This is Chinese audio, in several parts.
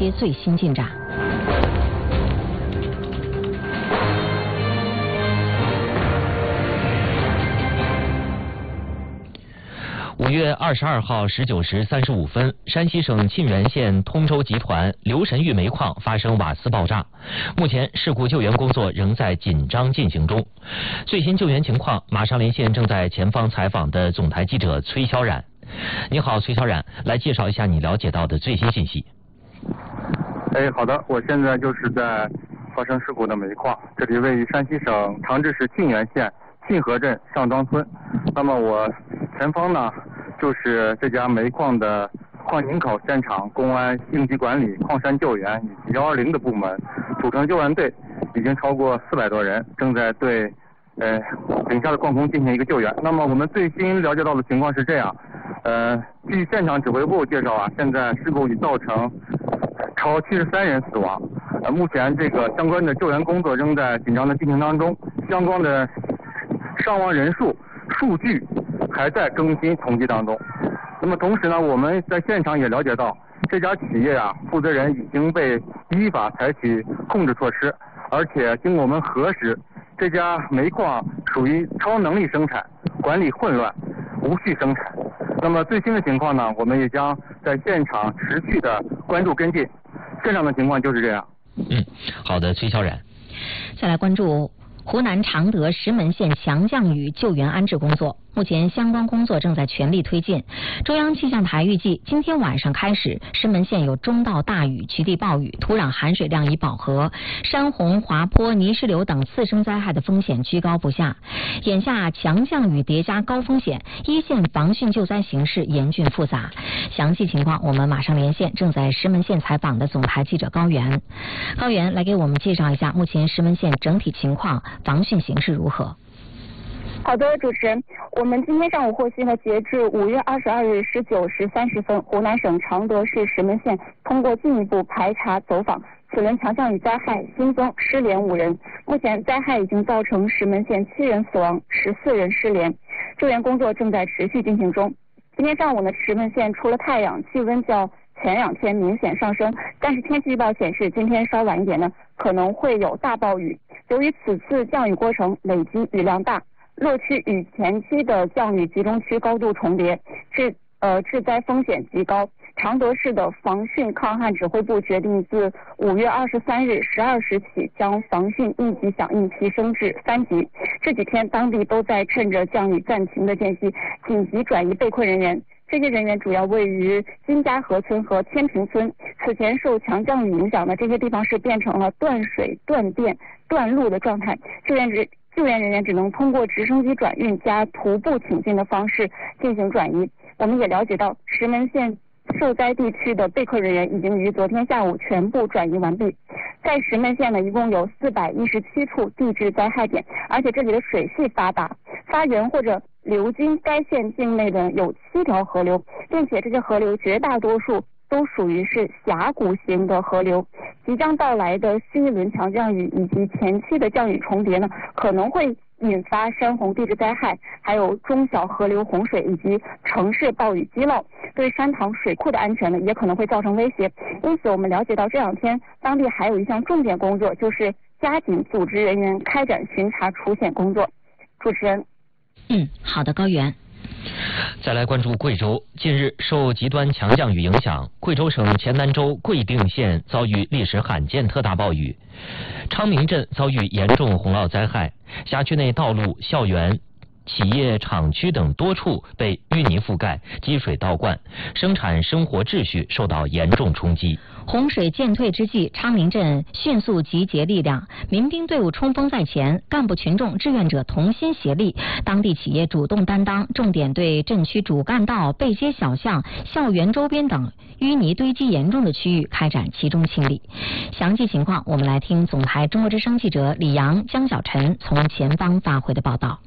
些最新进展。 5月22号19时35分，山西省沁源县通州集团刘神峪煤矿发生瓦斯爆炸。目前事故救援工作仍在紧张进行中。最新救援情况，马上连线正在前方采访的总台记者崔小冉。你好，崔小冉，来介绍一下你了解到的最新信息。 好的，我现在就是在发生事故的煤矿，这里位于山西省长治市沁源县沁河镇上庄村。那么我前方呢，就是这家煤矿的矿井口现场，公安、应急管理、矿山救援以及120的部门组成救援队，已经超过400多人，正在对井下的矿工进行一个救援。那么我们最新了解到的情况是这样，据现场指挥部介绍啊，现在事故已造成超73人死亡。目前这个相关的救援工作仍在紧张的进行当中，相关的伤亡人数数据还在更新统计当中。那么同时呢，我们在现场也了解到，这家企业啊，负责人已经被依法采取控制措施，而且经我们核实，这家煤矿属于超能力生产，管理混乱，无序生产。那么最新的情况呢，我们也将在现场持续的关注跟进。现场的情况就是这样。 好的，崔小冉。 再来关注湖南常德石门县强降雨救援安置工作，目前相关工作正在全力推进。中央气象台预计，今天晚上开始，石门县有中到大雨、局地暴雨，土壤含水量已饱和，山洪、滑坡、泥石流等次生灾害的风险居高不下。眼下强降雨叠加高风险，一线防汛救灾形势严峻复杂。详细情况我们马上连线正在石门县采访的总台记者高原。高原来给我们介绍一下目前石门县整体情况，防汛形势如何？ 好的，主持人，我们今天上午获悉呢，截至5月22日19时30分，湖南省常德市石门县通过进一步排查走访，此轮强降雨灾害新增失联5人，目前灾害已经造成石门县7人死亡，14人失联，救援工作正在持续进行中。今天上午呢，石门县除了太阳，气温较前2天明显上升，但是天气预报显示今天稍晚一点呢，可能会有大暴雨。由于此次降雨过程累积雨量大，落区与前期的降雨集中区高度重叠，致灾风险极高。常德市的防汛抗旱指挥部决定自5月23日12时起，将防汛应急响应提升至3级。这几天当地都在趁着降雨暂停的间隙，紧急转移被困人员。这些人员主要位于金家河村和天平村。此前受强降雨影响呢，这些地方是变成了断水、断电、断路的状态。救援人员只能通过直升机转运加徒步挺进的方式进行转移。我们也了解到，石门县受灾地区的备课人员已经于昨天下午全部转移完毕。在石门县呢，一共有417处地质灾害点，而且这里的水系发达，发源或者流经该县境内的有7条河流，并且这些河流绝大多数都属于是峡谷型的河流。即将到来的新一轮强降雨以及前期的降雨重叠呢，可能会引发山洪地质灾害，还有中小河流洪水以及城市暴雨积涝，对山塘水库的安全呢也可能会造成威胁。因此我们了解到，这2天当地还有一项重点工作，就是加紧组织人员开展巡查除险工作。主持人。 好的，高原。 再来关注贵州，近日受极端强降雨影响，贵州省黔南州贵定县遭遇历史罕见特大暴雨，昌明镇遭遇严重洪涝灾害，辖区内道路、校园、企业厂区等多处被淤泥覆盖，积水倒灌，生产生活秩序受到严重冲击。 洪水渐退之际，昌明镇迅速集结力量，民兵队伍冲锋在前，干部群众志愿者同心协力，当地企业主动担当，重点对镇区主干道、背街小巷、校园周边等淤泥堆积严重的区域开展集中清理。详细情况，我们来听总台中国之声记者李阳、江小晨从前方发回的报道。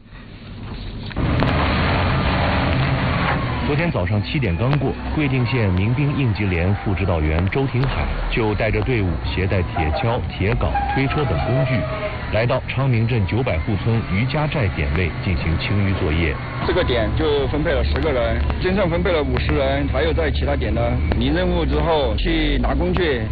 昨天早上7点刚过，贵定县民兵应急连副指导员周廷海就带着队伍携带铁锹、铁镐、推车等工具，来到昌明镇900户村余家寨点位进行清淤作业。 这个点就分配了10个人，镇上分配了50人，还有在其他点呢，离任务之后去拿工具，